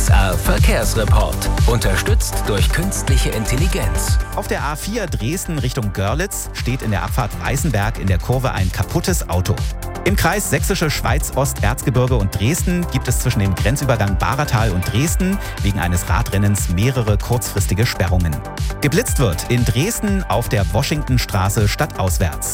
SR Verkehrsreport. Unterstützt durch künstliche Intelligenz. Auf der A4 Dresden Richtung Görlitz steht in der Abfahrt Weißenberg in der Kurve ein kaputtes Auto. Im Kreis Sächsische Schweiz-Ost-Erzgebirge und Dresden gibt es zwischen dem Grenzübergang Bahratal und Dresden wegen eines Radrennens mehrere kurzfristige Sperrungen. Geblitzt wird in Dresden auf der Washingtonstraße stadtauswärts.